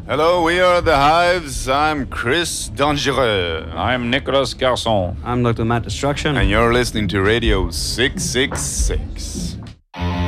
Hello, we are the Hives. I'm Chris Dangereux. I'm Nicolas Garçon. I'm Dr. Matt Destruction. And you're listening to Radio 666.